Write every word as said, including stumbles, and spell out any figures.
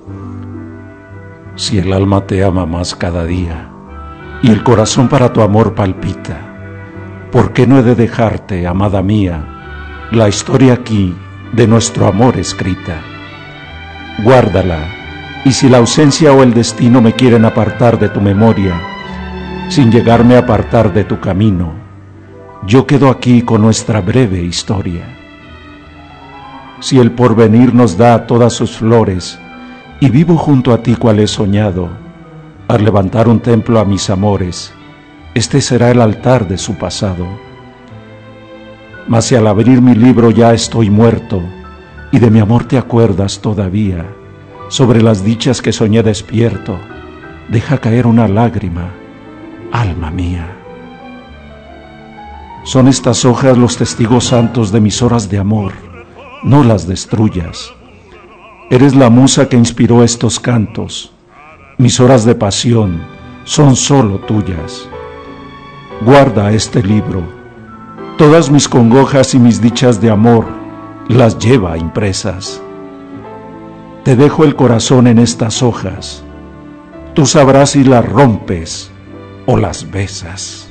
Si el alma te ama más cada día y el corazón para tu amor palpita, ¿por qué no he de dejarte, amada mía, la historia aquí de nuestro amor escrita? Guárdala, y si la ausencia o el destino me quieren apartar de tu memoria, sin llegarme a apartar de tu camino, yo quedo aquí con nuestra breve historia. Si el porvenir nos da todas sus flores, y vivo junto a ti cual he soñado, al levantar un templo a mis amores, este será el altar de su pasado. Mas si al abrir mi libro ya estoy muerto, y de mi amor te acuerdas todavía, sobre las dichas que soñé despierto, deja caer una lágrima, alma mía. Son estas hojas los testigos santos de mis horas de amor, no las destruyas. Eres la musa que inspiró estos cantos, mis horas de pasión son solo tuyas. Guarda este libro, todas mis congojas y mis dichas de amor las lleva impresas. Te dejo el corazón en estas hojas, tú sabrás si las rompes o las besas.